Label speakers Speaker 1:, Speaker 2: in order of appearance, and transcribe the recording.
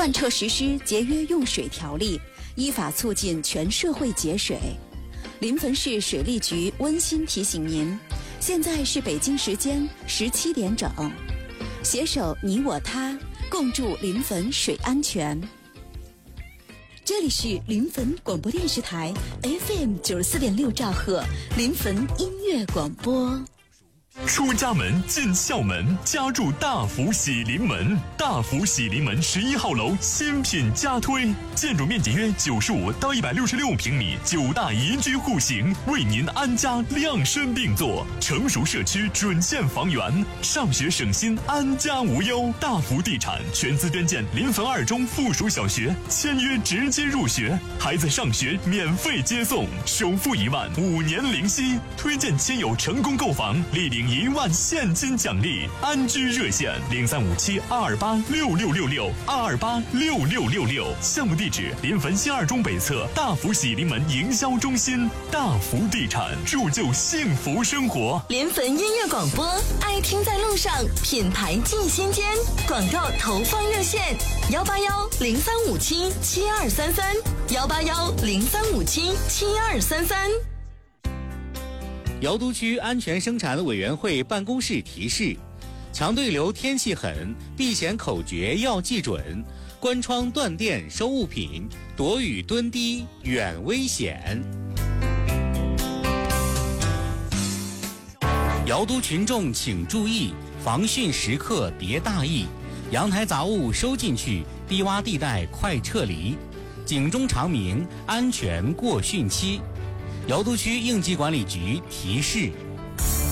Speaker 1: 贯彻实施节约用水条例，依法促进全社会节水。临汾市水利局温馨提醒您，现在是北京时间17点整，携手你我他，共筑临汾水安全。这里是临汾广播电视台 FM 94.6兆赫临汾音乐广播。
Speaker 2: 出家门进校门，家住大福喜临门。大福喜临门11号楼新品加推，建筑面积约95到166平米，9大宜居户型，为您安家量身定做。成熟社区准线房源，上学省心，安家无忧。大福地产全资捐建临汾2中附属小学，签约直接入学，孩子上学免费接送，首付1万，5年零息。推荐亲友成功购房，立领1万现金奖励。安居热线0357-228-6666，228-6666。项目地址：临汾新2中北侧大福喜临门营销中心。大福地产，铸就幸福生活。
Speaker 3: 临汾音乐广播，爱听在路上，品牌进心间。广告投放热线：181-0357-7233，181-0357-7233。
Speaker 4: 瑶都区安全生产委员会办公室提示：强对流天气狠，避险口诀要记准，关窗断电收物品，躲雨蹲低远危险。瑶都群众请注意，防汛时刻别大意，阳台杂物收进去，低洼地带快撤离，警钟长鸣，安全过汛期。瑶都区应急管理局提示。